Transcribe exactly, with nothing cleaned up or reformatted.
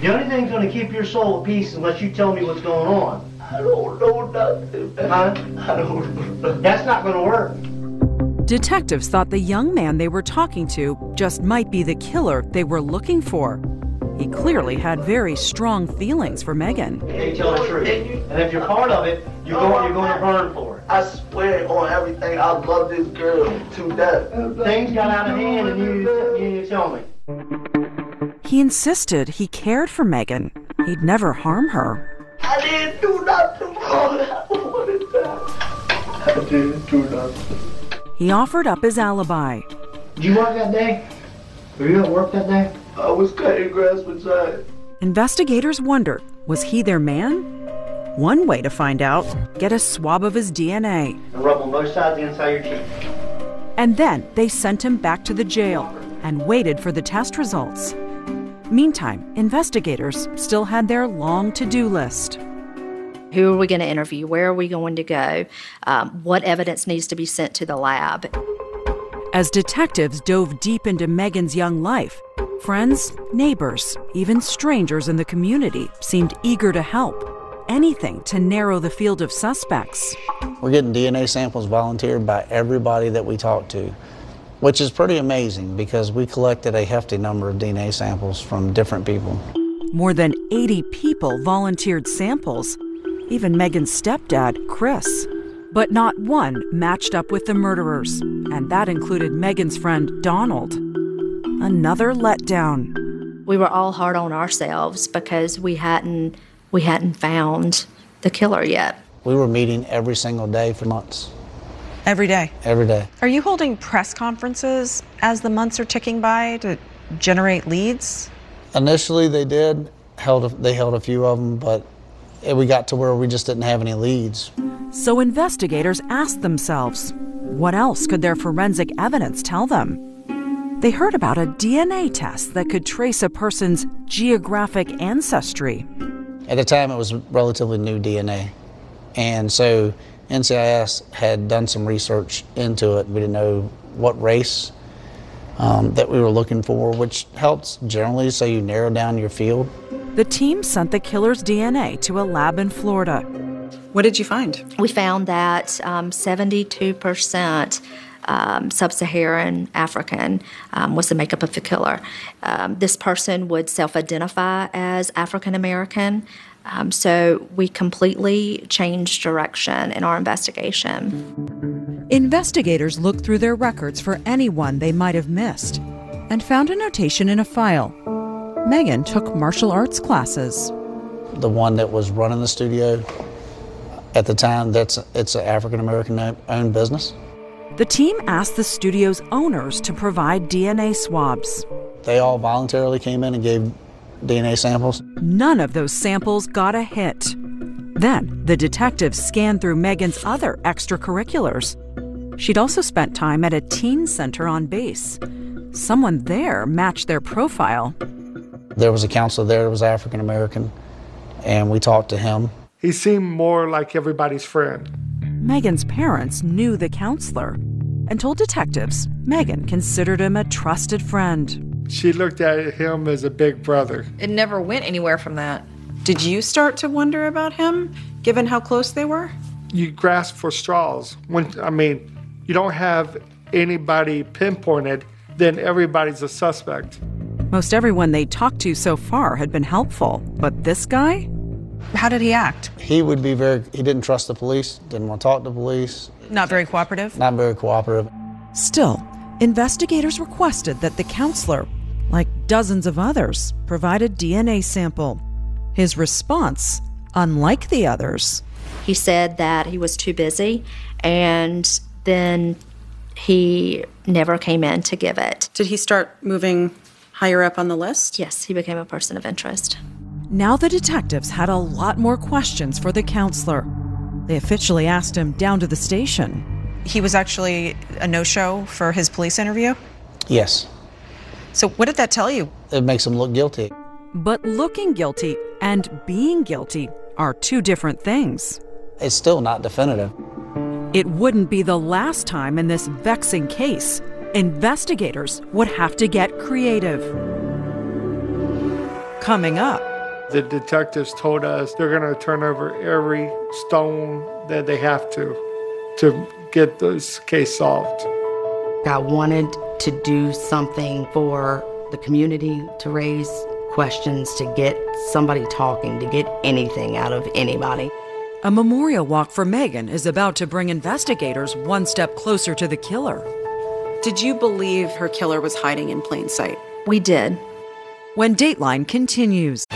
The only thing that's going to keep your soul at peace is unless you tell me what's going on. I don't know nothing. Huh? I don't know nothing. That's not going to work. Detectives thought the young man they were talking to just might be the killer they were looking for. He clearly had very strong feelings for Megan. They tell the truth. And if you're part of it, you're going, you're going to burn for it. I swear on everything, I love this girl to death. Things got out of hand and you, you didn't tell me. He insisted he cared for Megan. He'd never harm her. I didn't do nothing wrong. I wanted that. I didn't do nothing. He offered up his alibi. Did you work that day? Were you at work that day? I was cutting grass beside. Investigators wondered, was he their man? One way to find out, get a swab of his D N A. And rub on both sides of the inside of your teeth. And then they sent him back to the jail and waited for the test results. Meantime, investigators still had their long to-do list. Who are we going to interview? Where are we going to go? Um, what evidence needs to be sent to the lab? As detectives dove deep into Megan's young life, friends, neighbors, even strangers in the community seemed eager to help. Anything to narrow the field of suspects. We're getting D N A samples volunteered by everybody that we talk to, which is pretty amazing because we collected a hefty number of D N A samples from different people. More than eighty people volunteered samples, even Megan's stepdad, Chris. But not one matched up with the murderers, and that included Megan's friend, Donald. Another letdown. We were all hard on ourselves because we hadn't we hadn't found the killer yet. We were meeting every single day for months. Every day? Every day. Are you holding press conferences as the months are ticking by to generate leads? Initially they did, held a, they held a few of them, but we got to where we just didn't have any leads. So investigators asked themselves, what else could their forensic evidence tell them? They heard about a D N A test that could trace a person's geographic ancestry. At the time, it was relatively new D N A. And so N C I S had done some research into it. We didn't know what race um, that we were looking for, which helps generally so you narrow down your field. The team sent the killer's D N A to a lab in Florida. What did you find? We found that um, seventy-two percent um, sub-Saharan African um, was the makeup of the killer. Um, this person would self-identify as African American, um, so we completely changed direction in our investigation. Investigators looked through their records for anyone they might have missed and found a notation in a file. Megan took martial arts classes. The one that was running the studio at the time, that's it's an African-American owned business. The team asked the studio's owners to provide D N A swabs. They all voluntarily came in and gave D N A samples. None of those samples got a hit. Then the detectives scanned through Megan's other extracurriculars. She'd also spent time at a teen center on base. Someone there matched their profile. There was a counselor there that was African-American, and we talked to him. He seemed more like everybody's friend. Megan's parents knew the counselor and told detectives Megan considered him a trusted friend. She looked at him as a big brother. It never went anywhere from that. Did you start to wonder about him, given how close they were? You grasp for straws. When I mean, you don't have anybody pinpointed, then everybody's a suspect. Most everyone they talked to so far had been helpful, but this guy? How did he act? He would be very, he didn't trust the police, didn't want to talk to the police. Not very cooperative? Not very cooperative. Still, investigators requested that the counselor, like dozens of others, provide a D N A sample. His response, unlike the others. He said that he was too busy, and then he never came in to give it. Did he start moving higher up on the list? Yes, he became a person of interest. Now the detectives had a lot more questions for the counselor. They officially asked him down to the station. He was actually a no-show for his police interview? Yes. So what did that tell you? It makes him look guilty. But looking guilty and being guilty are two different things. It's still not definitive. It wouldn't be the last time in this vexing case. Investigators would have to get creative. Coming up, The detectives told us they're going to turn over every stone that they have to to get this case solved. I wanted to do something for the community, to raise questions, to get somebody talking, to get anything out of anybody. A memorial walk for Megan is about to bring investigators one step closer to the killer. Did you believe her killer was hiding in plain sight? We did. When Dateline continues.